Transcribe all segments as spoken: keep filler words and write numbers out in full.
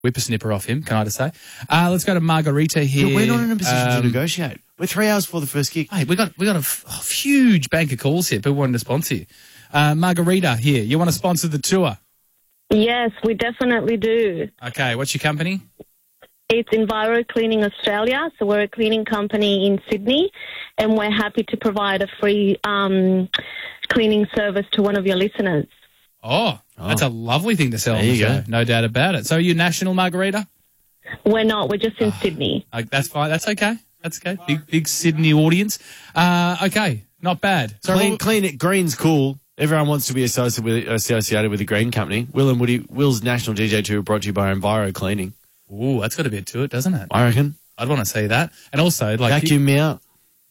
whippersnipper off him, can I just say? Uh, let's go to Margarita here. Yeah, we're not in a position Um, to negotiate. We're three hours before the first gig. Hey, we got we got a, f- a huge bank of calls here. People wanting to sponsor you. Uh, Margarita here. You want to sponsor the tour? Yes, we definitely do. Okay, what's your company? It's Enviro Cleaning Australia, so we're a cleaning company in Sydney, and we're happy to provide a free um, cleaning service to one of your listeners. Oh, that's a lovely thing to sell on There the you show. go. No doubt about it. So are you national, Margarita? We're not, we're just in Sydney. Uh, that's fine. That's okay. That's okay. Big big Sydney audience. Uh, okay, not bad. So Clean, what- clean it. Green's cool. Everyone wants to be associated with, associated with the Green Company. Will and Woody, Will's National D J Tour brought to you by Enviro Cleaning. Ooh, that's got a bit to it, doesn't it? I reckon. I'd want to see that. And also, like, Vacuum me out.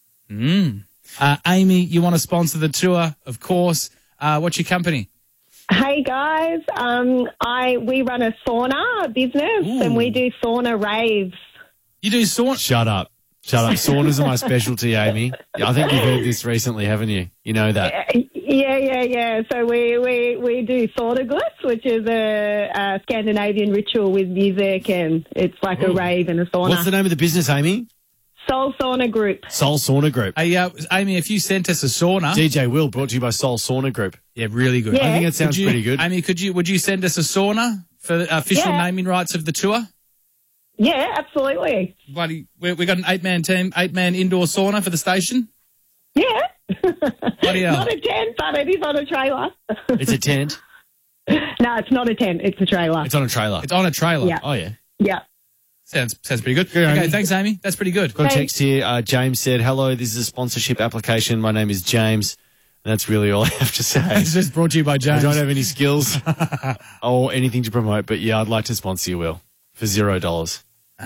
Mm. Uh, Amy, you want to sponsor the tour, of course. Uh, what's your company? Hey guys, um, I we run a sauna business Ooh. and we do sauna raves. You do sauna. Shut up. Shut up. Saunas are my specialty, Amy. I think you've heard this recently, haven't you? You know that. Yeah, yeah, yeah. So we, we, we do sauna glitz, which is a, a Scandinavian ritual with music, and it's like Ooh. a rave and a sauna. What's the name of the business, Amy? Soul Sauna Group. Soul Sauna Group. Hey, uh, Amy, if you sent us a sauna. D J Will brought to you by Soul Sauna Group. Yeah, really good. Yeah. I think it sounds Could you- pretty good. Amy, could you, would you send us a sauna for the official Yeah. naming rights of the tour? Yeah, absolutely. Buddy, we, we got an eight-man team, eight-man indoor sauna for the station. Yeah. Bloody hell. Not a tent, but it is on a trailer. It's a tent. No, it's not a tent. It's a trailer. It's on a trailer. It's on a trailer. Yeah. Oh, yeah. Yeah. Sounds sounds pretty good. Good, okay, Amy. thanks, Amy. That's pretty good. Got a Thanks. text here. Uh, James said, hello, this is a sponsorship application. My name is James. And that's really all I have to say. It's just brought to you by I James. don't have any skills or anything to promote, but yeah, I'd like to sponsor you, Will, for zero dollars.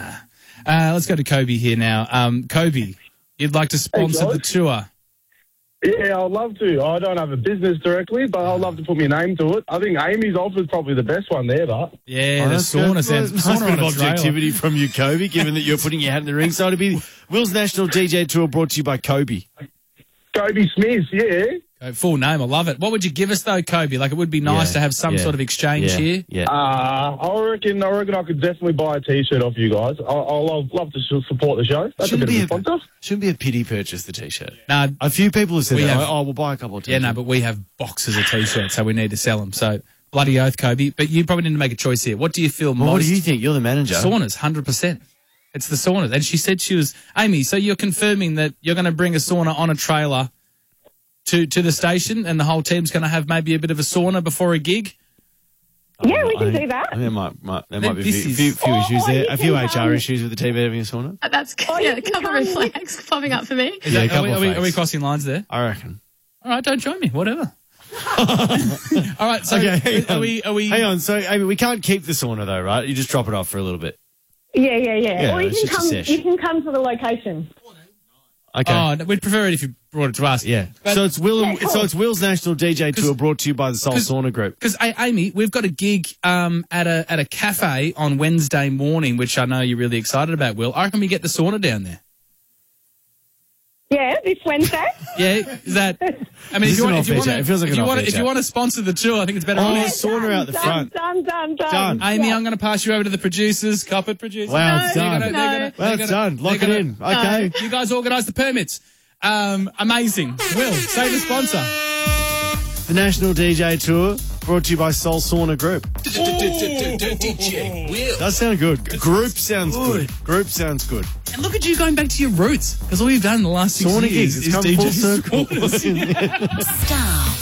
Uh, let's go to Kobe here now. Um, Kobe, you'd like to sponsor Hey, the George. tour. Yeah, I'd love to. I don't have a business directly, but I'd love to put my name to it. I think Amy's offer is probably the best one there, but Yeah, Oh, the that's good. sauna Well, sounds nice sauna bit on of a trailer. objectivity from you, Kobe, given that you're putting your hat in the ring. So it'd be Will's National D J Tour brought to you by Kobe. Kobe Smith, yeah. Uh, Full name, I love it. What would you give us though, Kobe? Like, it would be nice Yeah, to have some yeah, sort of exchange yeah, here. Yeah. Uh, I reckon I reckon I could definitely buy a T-shirt off you guys. I, I'll love, love to su- support the show. That's Shouldn't a bit be of a sponsor. Shouldn't be a pity purchase, the T-shirt. Nah, A few people have said We that. have- oh, we'll buy a couple of yeah, T-shirts. no, but we have boxes of T-shirts, so we need to sell them. So, bloody oath, Kobe. But you probably need to make a choice here. What do you feel Well, most? what do you think? You're the manager. Saunas, one hundred percent. It's the saunas. And she said she was, Amy, so you're confirming that you're going to bring a sauna on a trailer to, to the station and the whole team's going to have maybe a bit of a sauna before a gig? Yeah, we I can think- do that. I think there might, might, there Then might be a this few, is- few, few Oh, issues oh, there. you A few can, H R um, issues with the T V having a sauna. Uh, That's Oh, yeah, you a can couple of come- red flags popping up for me. Is Yeah, a that- are, we, couple are, of we, are we flags. crossing lines there? I reckon. All right, don't join me. Whatever. All right, so Okay, hang are on. we? Are we? Hang on. So, Amy, we can't keep the sauna though, right? You just drop it off for a little bit. Yeah, yeah, yeah. Yeah, or you it's can just a come. sesh. You can come to the location. Okay. Oh, no, we'd prefer it if you brought it to us. Yeah. But- so it's Will. Yeah, cool. So it's Will's National D J Tour brought to you by the Soul 'cause- Sauna Group. Because Amy, we've got a gig um, at a at a cafe on Wednesday morning, which I know you're really excited about. Will, I reckon we get the sauna down there. Yeah, this Wednesday. Yeah, is that? I mean, This if you is want, an if you off-air want, chat. It feels like if an you want, off-air if you chat. want to sponsor the tour, I think it's better. Oh, on yeah. air. sauna out the done, front. Done, done, done. Done. Amy, Yeah. I'm going to pass you over to the producers, Coppet producers. Wow, No, it's done. They're gonna- no. they're gonna- Well, they're it's gonna- done. Lock they're it gonna- in. Okay. You guys organise the permits. Um, amazing. Will, say the sponsor. The National D J Tour brought to you by Soul Sauna Group. D J Will. Does sound good. Group sounds good. Group sounds good. And look at you going back to your roots, because all you've done in the last six Sauna years gigs. It's is come D J full circle. saunas. Star